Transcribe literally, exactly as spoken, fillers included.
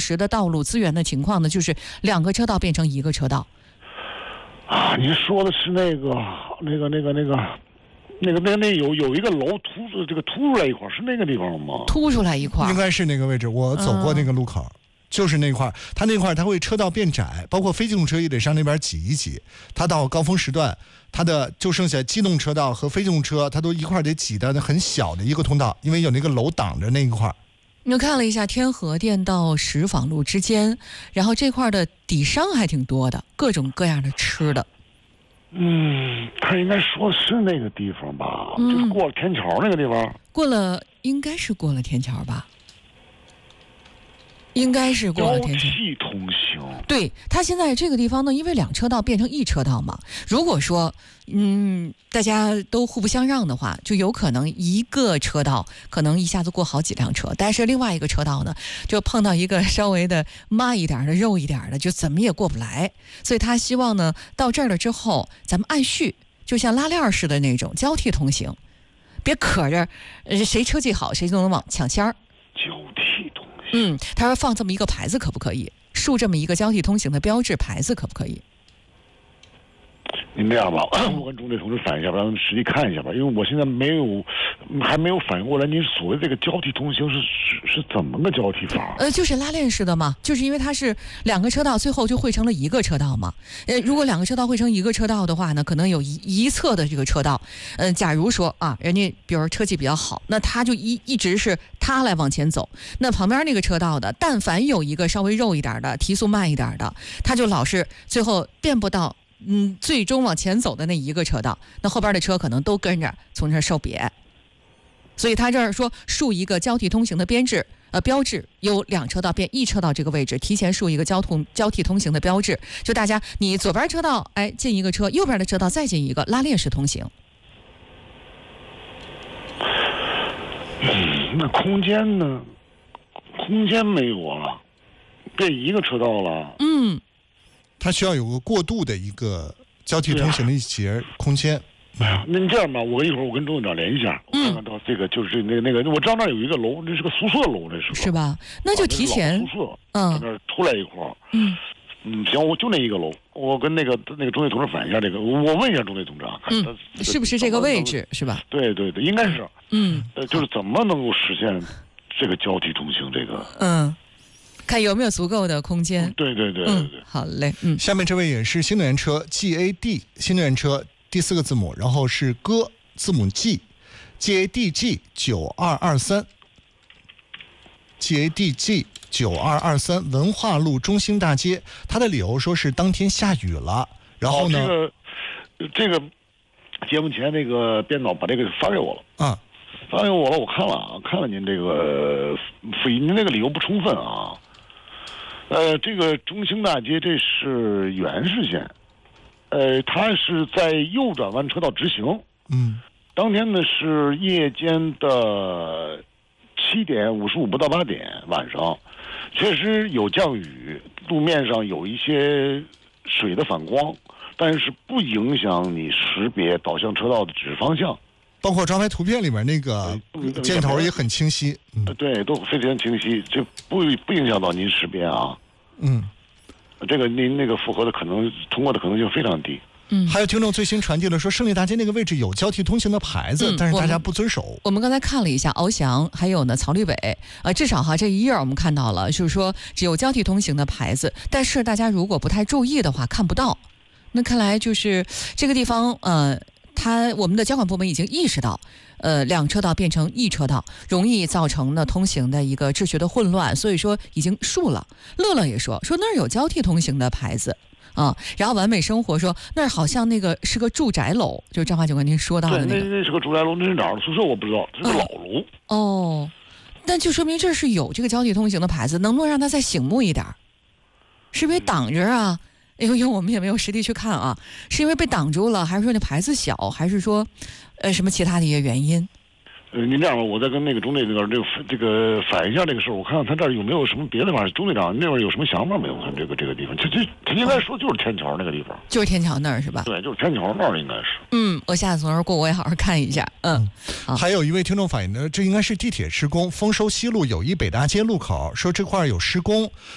时的道路资源的情况呢，就是两个车道变成一个车道。 啊，您说的是那个那个那个那个那个那个那有有一个楼突这个突出来一块，是那个地方吗？ 突出来一块， 应该是那个位置，我走过那个路口。嗯，就是那块，它那块它会车道变窄，包括非机动车也得上那边挤一挤。它到高峰时段，它的就剩下机动车道和非机动车，它都一块得挤的很小的一个通道，因为有那个楼挡着那一块。 你看了一下天河店到石坊路之间，然后这块的底商还挺多的，各种各样的吃的。 嗯，他应该说的是那个地方吧，嗯，就是过了天桥那个地方。 过了，应该是过了天桥吧。应该是过了天桥。 交替通行。 对，它现在这个地方呢，因为两车道变成一车道嘛，如果说嗯大家都互不相让的话，就有可能一个车道可能一下子过好几辆车，但是另外一个车道呢，就碰到一个稍微的麻一点的肉一点的，就怎么也过不来。所以他希望呢，到这儿了之后，咱们按序，就像拉链似的那种交替通行，别可着呃谁车技好谁就能往抢先儿。 交替通行。 嗯，他说放这么一个牌子可不可以？竖这么一个交替通行的标志牌子可不可以？ 您这样吧，我跟中队同志反映一下吧，让他们实际看一下吧，因为我现在没有，还没有反应过来，您所谓这个交替通行是是是怎么个交替法？ 呃，就是拉链式的嘛，就是因为它是两个车道，最后就汇成了一个车道嘛。呃，如果两个车道汇成一个车道的话呢，可能有一一侧的这个车道，嗯、呃，假如说啊，人家比如车技比较好，那他就一一直是他来往前走，那旁边那个车道的，但凡有一个稍微肉一点的、提速慢一点的，他就老是最后变不到。嗯，最终往前走的那一个车道，那后边的车可能都跟着从这儿受别，所以他这儿说竖一个交替通行的编制，呃，标志由两车道变一车道这个位置，提前竖一个交通交替通行的标志，就大家你左边车道哎进一个车，右边的车道再进一个，拉链式通行。 嗯，那空间呢？空间没有啊，变一个车道了。 嗯。 它需要有个过渡的一个交替通行的一节空间。 哎呀，那你这样吧，我一会儿我跟周队长联系一下，我看看到这个就是那个那个，我知道那有一个楼，那是个宿舍楼，那是吧？ 是吧？那就提前。 宿舍， 嗯， 那儿出来一块儿。 嗯嗯，行，我就那一个楼，我跟那个那个中队同志反映一下这个，我问一下中队同志啊，看他、 嗯、是不是这个位置是吧？ 对对对，应该是。 嗯， 呃，就是怎么能够实现这个交替通行这个？ 嗯。看有没有足够的空间。 对对对对对、 嗯，好嘞。嗯， 下面这位也是新能源车 G A D 新能源车第四个字母，然后是哥字母 G G A D G 九二二三 G A D G 九二二三文化路中兴大街，他的理由说是当天下雨了，然后呢， 哦、这个这个节目前那个编导把这个发给我了啊。 发给我了，我看了啊，看了您这个，您那个理由不充分啊。呃，这个中兴大街这是原市线，呃，它是在右转弯车道直行。 嗯， 当天呢是夜间的七点五十五不到八点，晚上确实有降雨，路面上有一些水的反光，但是不影响你识别导向车道的指示方向。 包括招牌图片里面那个箭头也很清晰， 嗯，对，都非常清晰，这不不影响到您识别啊。 嗯， 这个您那个符合的可能通过的可能性非常低。 嗯， 还有听众最新传递了说，胜利大街那个位置有交替通行的牌子，嗯、但是大家不遵守。 我们刚才看了一下翱翔，还有呢曹绿北，呃，至少哈这一页我们看到了，就是说只有交替通行的牌子，但是大家如果不太注意的话看不到。那看来就是这个地方，呃。他我们的交管部门已经意识到，呃，两车道变成一车道，容易造成呢通行的一个秩序的混乱，所以说已经竖了。乐乐也说说那儿有交替通行的牌子啊，然后完美生活说那儿好像那个是个住宅楼，就张华警官您说到的那个， 对，那那是个住宅楼，那是哪儿的宿舍我不知道，这是老楼。 嗯、哦，但就说明这是有这个交替通行的牌子，能不能让它再醒目一点？是不是挡着啊？因为我们也没有实地去看啊，是因为被挡住了，还是说那牌子小，还是说，呃，什么其他的一些原因？ 呃，您这样吧，我再跟那个中队那边这个这个反映一下这个事儿，我看看他这儿有没有什么别的地方。中队长那边有什么想法没有？看这个这个地方，这这他应该说就是天桥那个地方， 就是天桥那儿是吧？ 对，就是天桥那儿应该是。 嗯，我下次从那儿过，我也好好看一下。嗯， 嗯还有一位听众反映的，这应该是地铁施工，丰收西路友谊北大街路口，说这块有施工，